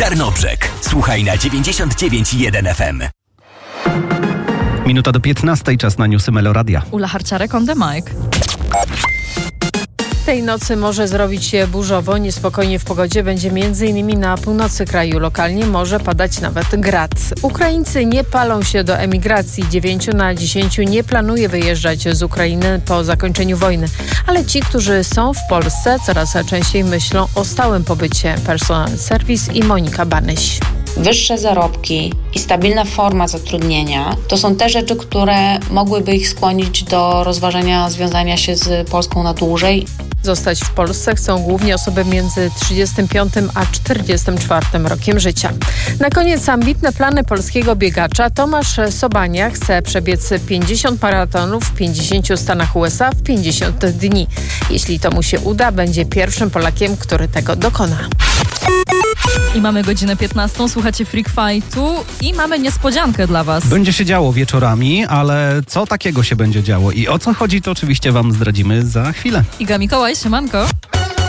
Tarnobrzeg. Słuchaj na 99,1 FM. Minuta do 15, czas na newsy Meloradia. Ula Harciarek on the mic. Tej nocy może zrobić się burzowo, niespokojnie w pogodzie będzie m.in. na północy kraju. Lokalnie może padać nawet grad. Ukraińcy nie palą się do emigracji. 9 na 10 nie planuje wyjeżdżać z Ukrainy po zakończeniu wojny. Ale ci, którzy są w Polsce, coraz częściej myślą o stałym pobycie. Personal Service i Monika Banyś. Wyższe zarobki i stabilna forma zatrudnienia to są te rzeczy, które mogłyby ich skłonić do rozważenia związania się z Polską na dłużej. Zostać w Polsce chcą głównie osoby między 35 a 44 rokiem życia. Na koniec ambitne plany polskiego biegacza. Tomasz Sobania chce przebiec 50 maratonów w 50 stanach USA w 50 dni. Jeśli to mu się uda, będzie pierwszym Polakiem, który tego dokona. I mamy godzinę 15, słuchacie Freak Fightu i mamy niespodziankę dla Was. Będzie się działo wieczorami, ale co takiego się będzie działo i o co chodzi, to oczywiście Wam zdradzimy za chwilę. Iga Mikołaj, siemanko.